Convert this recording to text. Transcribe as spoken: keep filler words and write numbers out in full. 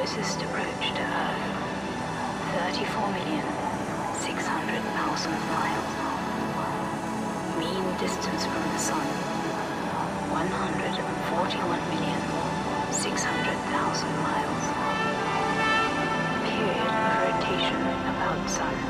closest approach to Earth, thirty-four million six hundred thousand miles. Mean distance from the Sun, one hundred forty-one million six hundred thousand miles. Period of rotation about Sun,